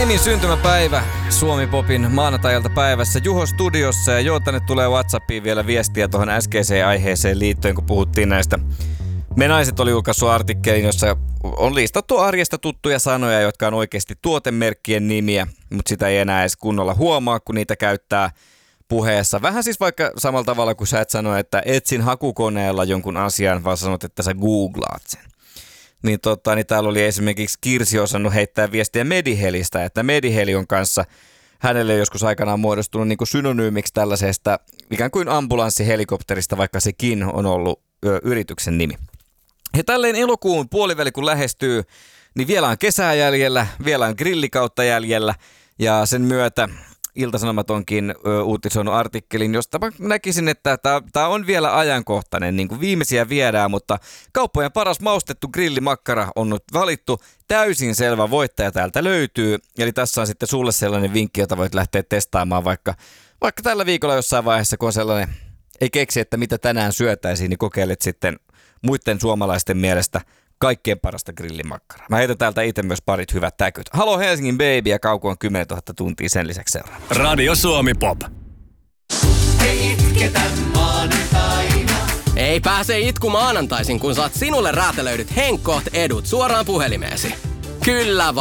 Teemin syntymäpäivä Suomi-popin maanantai-ilta päivässä Juho studiossa ja joo, tänne tulee WhatsAppiin vielä viestiä tuohon äskeiseen aiheeseen liittyen, kun puhuttiin näistä. Me Naiset oli julkaissut artikkelin, jossa on listattu arjesta tuttuja sanoja, jotka on oikeasti tuotemerkkien nimiä, mutta sitä ei enää edes kunnolla huomaa, kun niitä käyttää puheessa. Vähän siis vaikka samalla tavalla, kun sä et sano, että etsin hakukoneella jonkun asian, vaan sanot, että sä googlaat sen. Niin täällä oli esimerkiksi Kirsi osannut heittää viestiä Medihelistä, että Mediheli on kanssa hänelle joskus aikanaan muodostunut niin kuin synonyymiksi tällaisesta ikään kuin ambulanssihelikopterista, vaikka sekin on ollut yrityksen nimi. Ja tälleen elokuun puoliväli kun lähestyy, niin vielä on kesää jäljellä, vielä on grillikautta jäljellä ja sen myötä Ilta-Sanomat onkin uutisoinut artikkelin, josta näkisin, että tämä on vielä ajankohtainen, niin kuin viimeisiä viedään, mutta kauppojen paras maustettu grillimakkara on nyt valittu. Täysin selvä voittaja täältä löytyy, eli tässä on sitten sulle sellainen vinkki, jota voit lähteä testaamaan vaikka tällä viikolla jossain vaiheessa, kun on sellainen, ei keksi, että mitä tänään syötäisiin, niin kokeilet sitten muiden suomalaisten mielestä kaikkein parasta grillimakkaraa. Mä heitän täältä itse myös parit hyvät täkyt. Halo Helsingin Baby ja Kauko on 10 000 tuntia sen lisäksi seuraava. Radio Suomi Pop. Ei itketä maanantaina. Ei pääse itku maanantaisin, kun saat sinulle räätälöidyt Henkkoht edut suoraan puhelimeesi. Kyllä